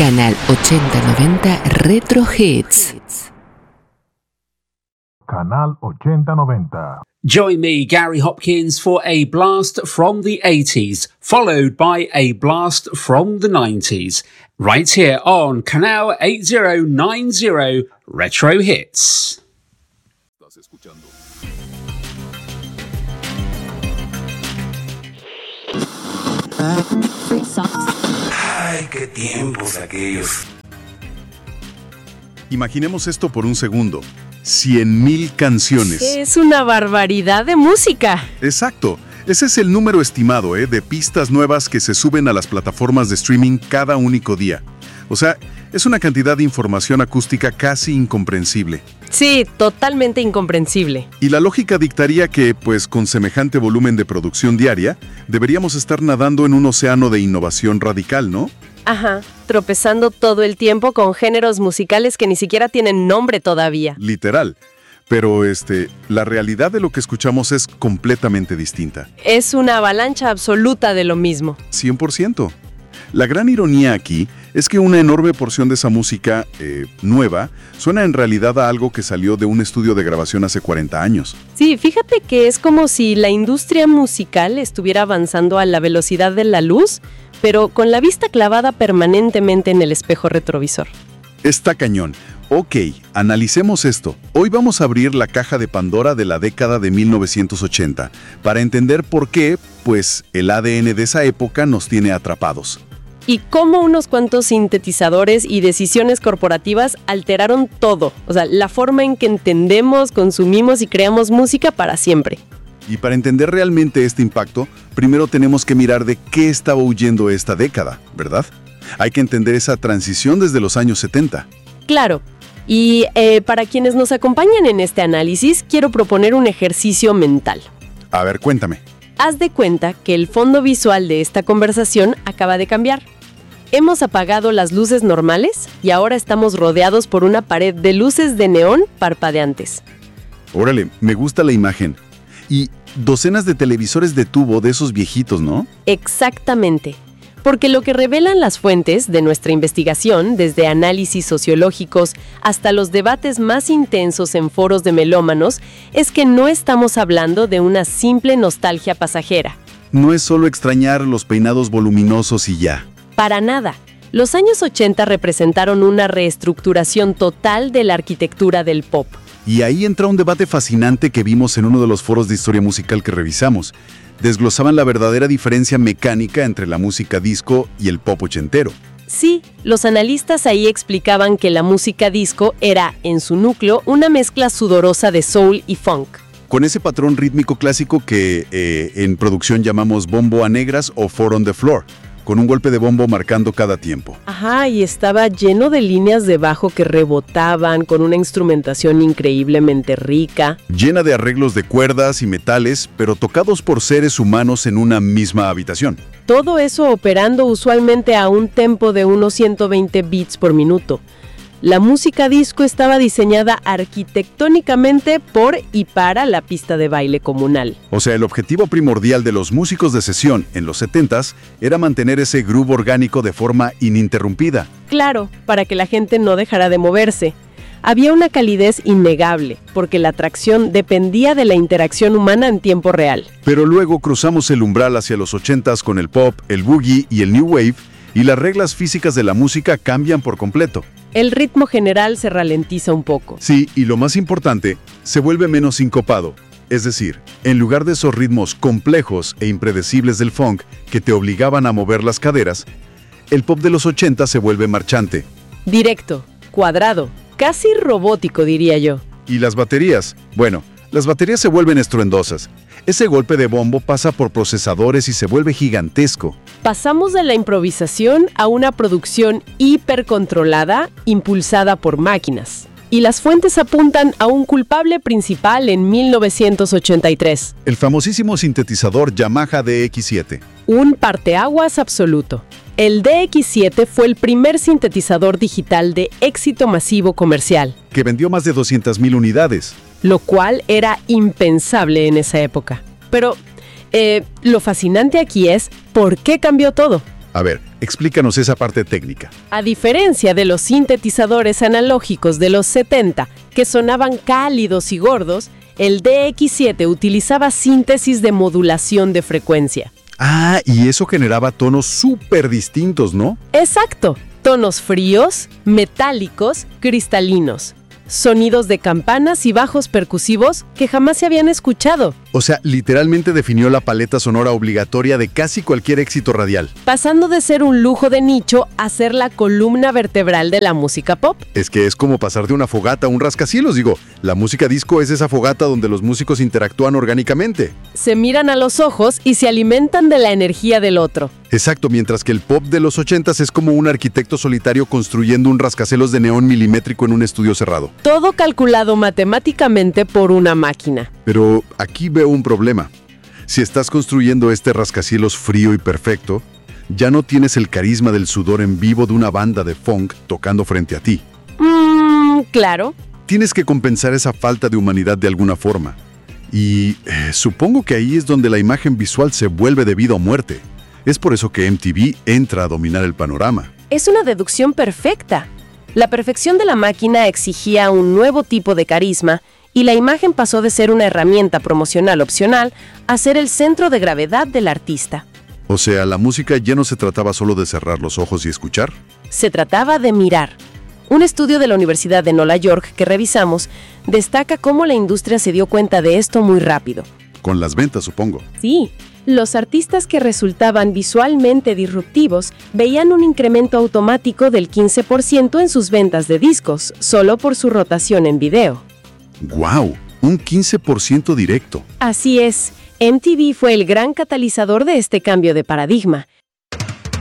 Canal 8090 Retro Hits. Canal 8090. Join me, Gary Hopkins, for a blast from the 80s, followed by a blast from the 90s, right here on Canal 8090 Retro Hits. Estás escuchando. Ay, qué tiempos aquellos. Imaginemos esto por un segundo. 100,000 canciones. Es una barbaridad de música. Exacto. Ese es el número estimado, de pistas nuevas que se suben a las plataformas de streaming cada único día. O sea, es una cantidad de información acústica casi incomprensible. Sí, totalmente incomprensible. Y la lógica dictaría que, pues con semejante volumen de producción diaria, deberíamos estar nadando en un océano de innovación radical, ¿no? Ajá, tropezando todo el tiempo con géneros musicales que ni siquiera tienen nombre todavía. Literal. Pero la realidad de lo que escuchamos es completamente distinta. Es una avalancha absoluta de lo mismo. 100%. La gran ironía aquí es que una enorme porción de esa música nueva suena en realidad a algo que salió de un estudio de grabación hace 40 años. Sí, fíjate que es como si la industria musical estuviera avanzando a la velocidad de la luz, pero con la vista clavada permanentemente en el espejo retrovisor. Está cañón. Ok, analicemos esto. Hoy vamos a abrir la caja de Pandora de la década de 1980 para entender por qué, pues, el ADN de esa época nos tiene atrapados. Y cómo unos cuantos sintetizadores y decisiones corporativas alteraron todo. O sea, la forma en que entendemos, consumimos y creamos música para siempre. Y para entender realmente este impacto, primero tenemos que mirar de qué estaba huyendo esta década, ¿verdad? Hay que entender esa transición desde los años 70. Claro. Y para quienes nos acompañan en este análisis, quiero proponer un ejercicio mental. A ver, cuéntame. Haz de cuenta que el fondo visual de esta conversación acaba de cambiar. Hemos apagado las luces normales y ahora estamos rodeados por una pared de luces de neón parpadeantes. Órale, me gusta la imagen. Y docenas de televisores de tubo de esos viejitos, ¿no? Exactamente. Porque lo que revelan las fuentes de nuestra investigación, desde análisis sociológicos hasta los debates más intensos en foros de melómanos, es que no estamos hablando de una simple nostalgia pasajera. No es solo extrañar los peinados voluminosos y ya. Para nada. Los años 80 representaron una reestructuración total de la arquitectura del pop. Y ahí entra un debate fascinante que vimos en uno de los foros de historia musical que revisamos. Desglosaban la verdadera diferencia mecánica entre la música disco y el pop ochentero. Sí, los analistas ahí explicaban que la música disco era, en su núcleo, una mezcla sudorosa de soul y funk. Con ese patrón rítmico clásico que en producción llamamos bombo a negras o four on the floor, con un golpe de bombo marcando cada tiempo. Ajá, y estaba lleno de líneas de bajo que rebotaban, con una instrumentación increíblemente rica. Llena de arreglos de cuerdas y metales, pero tocados por seres humanos en una misma habitación. Todo eso operando usualmente a un tempo de unos 120 beats por minuto. La música disco estaba diseñada arquitectónicamente por y para la pista de baile comunal. O sea, el objetivo primordial de los músicos de sesión en los 70s era mantener ese groove orgánico de forma ininterrumpida. Claro, para que la gente no dejara de moverse. Había una calidez innegable, porque la atracción dependía de la interacción humana en tiempo real. Pero luego cruzamos el umbral hacia los 80s con el pop, el boogie y el new wave, y las reglas físicas de la música cambian por completo. El ritmo general se ralentiza un poco. Sí, y lo más importante, se vuelve menos sincopado. Es decir, en lugar de esos ritmos complejos e impredecibles del funk que te obligaban a mover las caderas, el pop de los 80 se vuelve marchante. Directo, cuadrado, casi robótico, diría yo. ¿Y las baterías? Bueno, las baterías se vuelven estruendosas. Ese golpe de bombo pasa por procesadores y se vuelve gigantesco. Pasamos de la improvisación a una producción hipercontrolada, impulsada por máquinas. Y las fuentes apuntan a un culpable principal en 1983. El famosísimo sintetizador Yamaha DX7. Un parteaguas absoluto. El DX7 fue el primer sintetizador digital de éxito masivo comercial, que vendió más de 200,000 unidades. Lo cual era impensable en esa época. Pero lo fascinante aquí es ¿por qué cambió todo? A ver, explícanos esa parte técnica. A diferencia de los sintetizadores analógicos de los 70, que sonaban cálidos y gordos, el DX7 utilizaba síntesis de modulación de frecuencia. Ah, y eso generaba tonos súper distintos, ¿no? Exacto, tonos fríos, metálicos, cristalinos. Sonidos de campanas y bajos percusivos que jamás se habían escuchado. O sea, literalmente definió la paleta sonora obligatoria de casi cualquier éxito radial. Pasando de ser un lujo de nicho a ser la columna vertebral de la música pop. Es que es como pasar de una fogata a un rascacielos, digo. La música disco es esa fogata donde los músicos interactúan orgánicamente. Se miran a los ojos y se alimentan de la energía del otro. Exacto, mientras que el pop de los 80s es como un arquitecto solitario construyendo un rascacielos de neón milimétrico en un estudio cerrado. Todo calculado matemáticamente por una máquina. Pero aquí veo un problema. Si estás construyendo este rascacielos frío y perfecto, ya no tienes el carisma del sudor en vivo de una banda de funk tocando frente a ti. Claro. Tienes que compensar esa falta de humanidad de alguna forma. Y supongo que ahí es donde la imagen visual se vuelve de vida o muerte. Es por eso que MTV entra a dominar el panorama. Es una deducción perfecta. La perfección de la máquina exigía un nuevo tipo de carisma y la imagen pasó de ser una herramienta promocional opcional a ser el centro de gravedad del artista. O sea, la música ya no se trataba solo de cerrar los ojos y escuchar. Se trataba de mirar. Un estudio de la Universidad de Nueva York que revisamos destaca cómo la industria se dio cuenta de esto muy rápido. Con las ventas, supongo. Sí. Los artistas que resultaban visualmente disruptivos veían un incremento automático del 15% en sus ventas de discos, solo por su rotación en video. ¡Guau! Un 15% directo. Así es, MTV fue el gran catalizador de este cambio de paradigma.